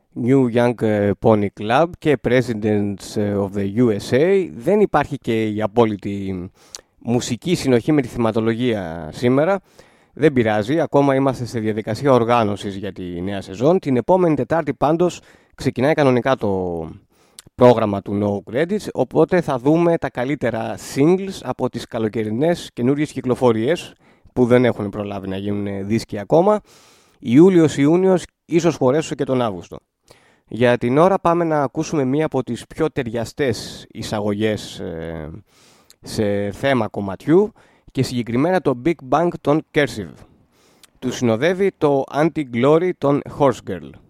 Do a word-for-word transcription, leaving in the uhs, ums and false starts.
New Young Pony Club και Presidents of the γιου ες έι. Δεν υπάρχει και η απόλυτη μουσική συνοχή με τη θυματολογία σήμερα. Δεν πειράζει, ακόμα είμαστε σε διαδικασία οργάνωσης για τη νέα σεζόν. Την επόμενη Τετάρτη πάντως ξεκινάει κανονικά το πρόγραμμα του No Credits, οπότε θα δούμε τα καλύτερα singles από τις καλοκαιρινές καινούριες κυκλοφορίες που δεν έχουν προλάβει να γίνουν δίσκοι ακόμα. Ιούλιος-Ιούνιος, ίσως χωρέσω και τον Αύγουστο. Για την ώρα πάμε να ακούσουμε μία από τις πιο ταιριαστές εισαγωγές ε, σε θέμα κομματιού και συγκεκριμένα το Big Bang των Cursive. Του συνοδεύει το Anti-Glory των Horse Girl.